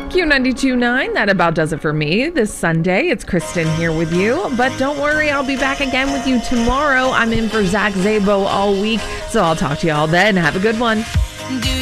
Q92.9, that about does it for me this Sunday. It's Kristen here with you, but don't worry, I'll be back again with you tomorrow. I'm in for Zach Zabo all week, so I'll talk to you all then. Have a good one.